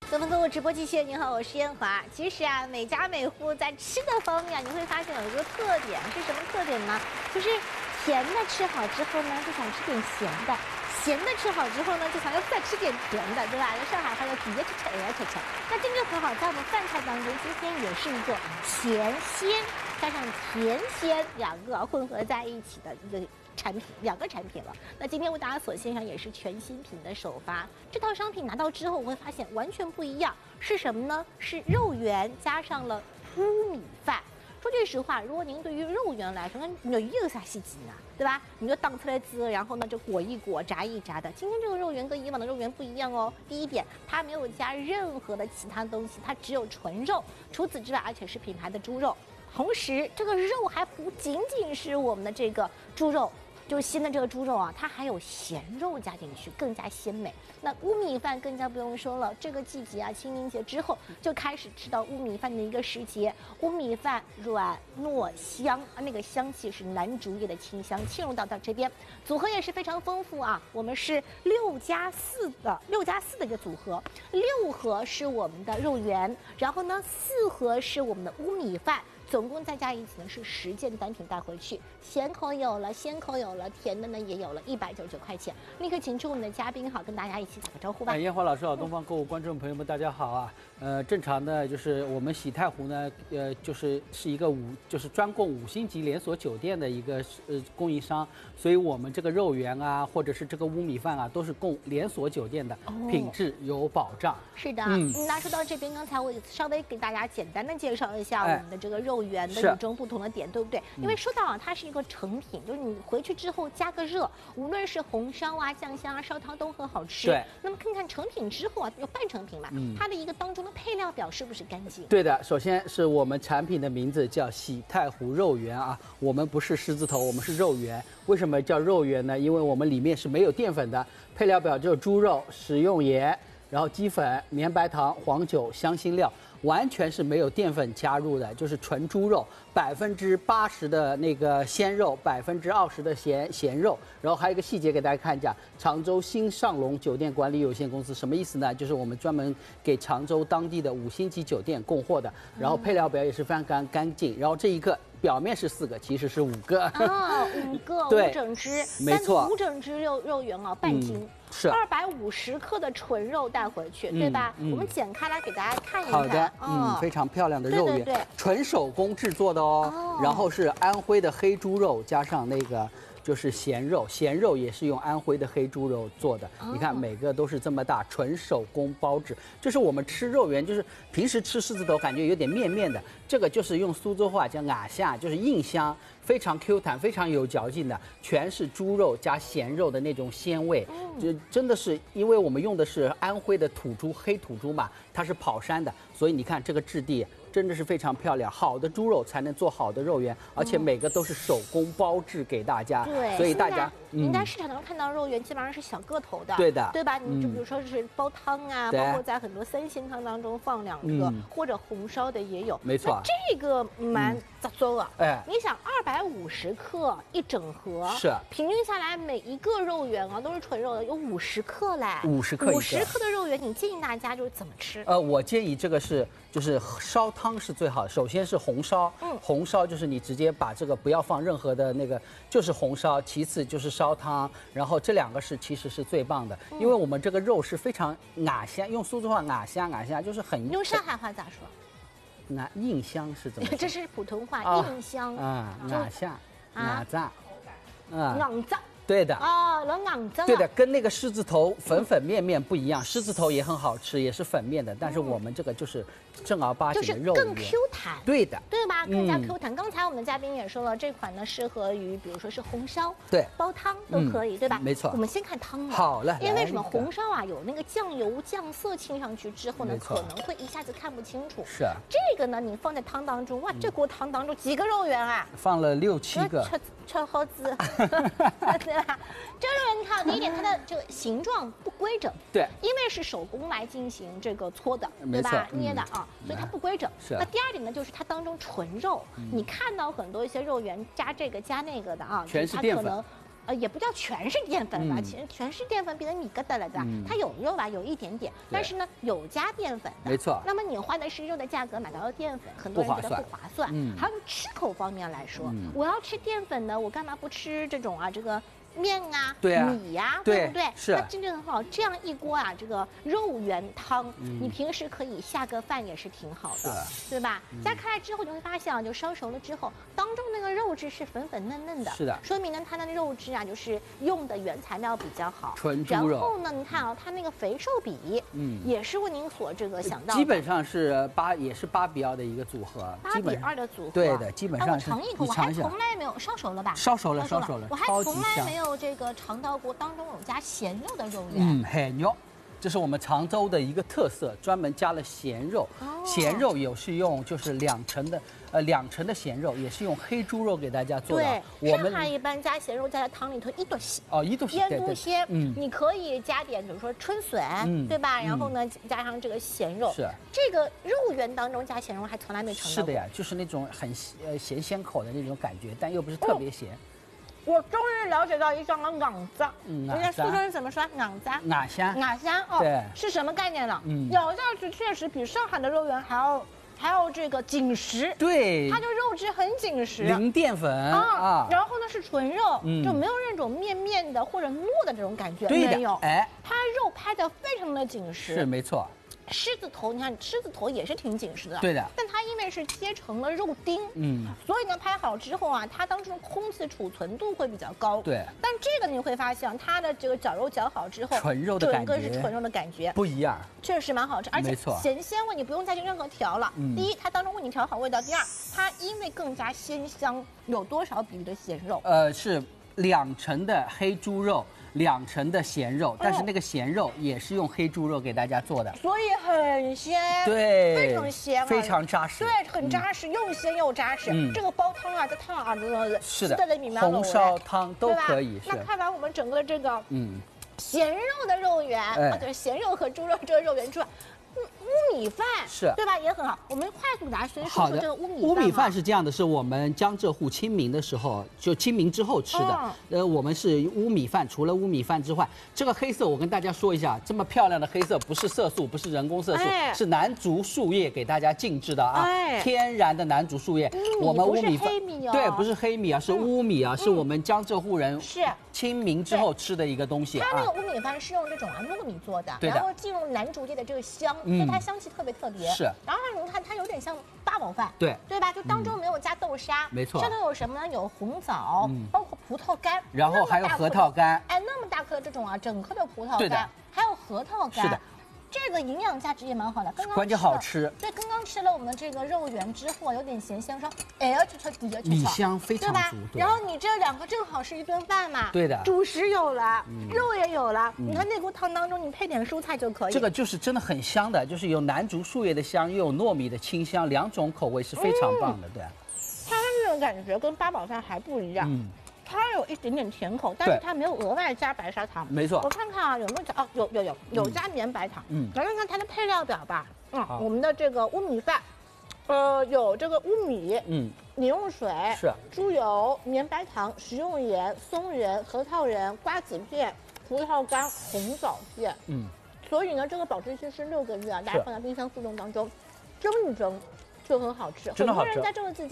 东方购物直播继续，您好，我是燕华。其实啊，每家每户在吃的方面，你会发现有一个特点，是什么特点呢？就是甜的吃好之后呢，就想吃点咸的；咸的吃好之后呢，就想要再吃点甜的，对吧？那上海话叫直接吃甜呀，吃。那这就很好，在我们饭菜当中，今天也是一个咸鲜加上甜鲜两个混合在一起的一个两个产品了。那今天为大家所献上也是全新品的首发。这套商品拿到之后，我会发现完全不一样，是什么呢？是肉圆加上了乌米饭。说句实话，如果您对于肉圆来说，那你有啥稀奇呢？对吧？你就当出来之后，然后呢就裹一裹、炸一炸的。今天这个肉圆跟以往的肉圆不一样哦。第一点，它没有加任何的其他东西，它只有纯肉。除此之外，而且是品牌的猪肉。同时，这个肉还不仅仅是我们的这个猪肉。就是鲜的这个猪肉啊，它还有咸肉加进去，更加鲜美。那乌米饭更加不用说了，这个季节啊，清明节之后就开始吃到乌米饭的一个时节。乌米饭软糯香啊，那个香气是南竹叶的清香沁入到这边，组合也是非常丰富啊。我们是6+4的一个组合，6盒是我们的肉圆，然后呢4盒是我们的乌米饭。总共再加一起呢是10件单品带回去，咸口有了，鲜口有了，甜的呢也有了，199块钱。立刻请出我们的嘉宾好，跟大家一起打个招呼吧。 燕华老师好，东方购物观众朋友们大家好啊。正常的就是我们喜太湖呢，是一个就是专供5星级连锁酒店的一个供应商，所以我们这个肉圆啊，或者是这个乌米饭啊，都是供连锁酒店的，品质有保障。 是的，那说到这边，刚才我稍微给大家简单的介绍一下我们的这个肉圆的与众不同的点，对不对？因为说到啊，它是一个成品，就是你回去之后加个热，无论是红烧啊、酱香啊、烧汤都很好吃。 对。 那么看看成品之后啊，有半成品嘛，它的一个当中的配料表是不是干净？ 对的，首先是我们产品的名字叫喜太湖肉圆啊，我们不是狮子头，我们是肉圆。为什么叫肉圆呢？因为我们里面是没有淀粉的，配料表就是猪肉、食用盐，然后鸡粉、绵白糖、黄酒、香辛料。完全是没有淀粉加入的，就是纯猪肉，80%的那个鲜肉，20%的咸肉。然后还有一个细节给大家看一下，常州新上龙酒店管理有限公司什么意思呢？就是我们专门给常州当地的5星级酒店供货的。然后配料表也是非常干净。然后这一个表面是4个，其实是5个。 哦，5个对， 无整只， 没错， 无整只肉圆啊，半斤。 是 250克的纯肉带回去，对吧？我们剪开来给大家看一看。 好的，非常漂亮的肉圆， 对， 纯手工制作的哦。然后是安徽的黑猪肉加上那个就是咸肉也是用安徽的黑猪肉做的。你看每个都是这么大，纯手工包制。就是我们吃肉圆，就是平时吃狮子头感觉有点面面的，这个就是用苏州话叫瓦下，就是硬香。非常 Q 弹，非常有嚼劲的，全是猪肉加咸肉的那种鲜味，就真的是因为我们用的是安徽的土猪，黑土猪嘛，它是跑山的，所以你看这个质地真的是非常漂亮。好的猪肉才能做好的肉圆，而且每个都是手工包制给大家， 对， 所以大家您在市场上看到肉圆基本上是小个头的， 对的， 对吧？你就比如说是煲汤啊，包括在很多3鲜汤当中放2个，或者红烧的也有， 没错。 这个蛮咋做啊？ 哎， 你想250克一整盒， 是平均下来每一个肉圆啊都是纯肉的，有50克嘞 ，50克 ，50克的肉圆，你建议大家就是怎么吃？ 我建议这个就是烧汤是最好的。首先是红烧，红烧就是你直接把这个不要放任何的那个，就是红烧。其次就是烧汤，然后这2个其实是最棒的，因为我们这个肉是非常瓦香，用苏州话瓦香就是很。 用上海话咋说？ 硬香是怎么？ 这是普通话，硬香啊，瓦香，瓦炸， 硬炸。 对的硬炸。 对的，跟那个狮子头粉面不一样，狮子头也很好吃，也是粉面的，但是我们这个就是正儿八经的肉圆， 就是更 Q 弹。 对的， 对吧？更加 Q 弹。刚才我们的嘉宾也说了，这款呢适合于比如说是红烧， 对， 煲汤都可以，对吧？ 没错。 我们先看汤吧。 好了， 因为为什么红烧啊有那个酱油酱色浸上去之后呢，可能会一下子看不清楚。 是。 这个呢，你放在汤当中，哇，这锅汤当中几个肉圆啊？ 放了6、7个。 吃好子，对吧？这个肉圆你看，第一点，它的这个形状不规整， 对， 因为是手工来进行这个搓的，对吧？捏的啊，所以它不规整。 是。 那第2点呢，就是它当中纯肉，你看到很多一些肉圆加这个加那个的啊， 全是淀粉。 也不叫全是淀粉吧，其实全是淀粉变成米疙瘩了的，它有肉吧，有一点点，但是呢有加淀粉的， 没错。 那么你花的是肉的价格，买到了淀粉，很多人觉得不划算。还有吃口方面来说，我要吃淀粉的，我干嘛不吃这种这个？面啊，米呀，对不对？ 是， 它真正很好。这样一锅这个肉圆汤，你平时可以下个饭也是挺好的，对吧？加开来之后，你会发现就烧熟了之后，当中那个肉质是粉粉嫩嫩的， 是的， 说明呢它的肉质就是用的原材料比较好， 纯猪肉。 然后呢，你看它那个肥瘦比，也是为您所这个想到的， 基本上是也是8比2的一个组合 ，8比2的组合， 对的，基本上。 我尝一口，我还从来没有烧熟了吧？ 烧熟了， 我还从来没有这个尝到过当中有加咸肉的肉圆。 咸肉，这是我们常州的一个特色，专门加了咸肉。咸肉也是用就是2成的咸肉，也是用黑猪肉给大家做的。 对，上海一般加咸肉加在汤里头一度鲜。 一度鲜， 腌笃鲜。你可以加点比如说春笋，对吧？然后呢加上这个咸肉。 是。 这个肉圆当中加咸肉还从来没尝到过。 是的呀，就是那种很咸鲜口的那种感觉，但又不是特别咸。 我终于了解到一种昂子，人家苏州人怎么说？昂子， 雅香， 对，是什么概念呢？咬下去确实比上海的肉圆还要这个紧实， 对， 它的肉质很紧实， 零淀粉然后呢是纯肉，就没有那种面的或者糯的这种感觉，没有，它肉拍的非常的紧实， 是没错。 狮子头，你看狮子头也是挺紧实的， 对的。 但它因为是切成了肉丁，所以呢拍好之后它当中空气储存度会比较高。 对。 但这个你会发现它的这个绞肉绞好之后， 纯肉的感觉， 整个是纯肉的感觉， 不一样， 确实蛮好吃，而且咸鲜味你不用再去任何调了。第一，它当中为你调好味道；第二，它因为更加鲜香，有多少比例的咸肉？ 是2成的黑猪肉。2成的咸肉，但是那个咸肉也是用黑猪肉给大家做的， 所以很鲜， 对， 非常鲜， 非常扎实， 对，很扎实，又鲜又扎实。这个煲汤在汤是的，红烧汤都可以。 那看完我们整个的这个咸肉的肉圆，就是咸肉和猪肉这个肉圆之外。乌米饭是对吧？也很好。我们快速给大家说说这个乌米饭。 乌米饭是这样的，是我们江浙沪清明的时候，就清明之后吃的。我们是乌米饭，除了乌米饭之外，这个黑色我跟大家说一下，这么漂亮的黑色不是色素，不是人工色素，是南竹树叶给大家静置的天然的南竹树叶。 我们乌米饭对，不是黑米是乌米是我们江浙沪人是清明之后吃的一个东西。 它那个乌米饭是用这种糯米做的，然后进入南竹叶的这个香。所以它香气特别特别， 是。 然后你看，它有点像八宝饭， 对吧？就当中没有加豆沙， 没错。 上头有什么呢？有红枣，包括葡萄干， 然后还有核桃干， 那么大颗这种整颗的葡萄干，还有核桃干， 是的。 这个营养价值也蛮好的， 关键好吃。 对，刚刚吃了我们这个肉圆之后，有点咸香，说米香非常足， 对吧？然后你这2个正好是一顿饭嘛， 对的， 主食有了，肉也有了，你看那锅汤当中你配点蔬菜就可以。 这个就是真的很香的，就是有南竹树叶的香，又有糯米的清香，2种口味是非常棒的，对。 它这种感觉跟八宝饭还不一样。它有一点点甜口，但是它没有额外加白砂糖。 没错， 我看看有没有加有加绵白糖。来看看它的配料表吧。我们的这个乌米饭，有这个乌米，饮用水， 是猪油、绵白糖、食用盐、松仁、核桃仁、瓜子片、葡萄干、红枣馅。所以呢，这个保质期是6个月大家放在冰箱速冻当中，蒸一蒸就很好吃。 真的好吃。 很多人在这个季节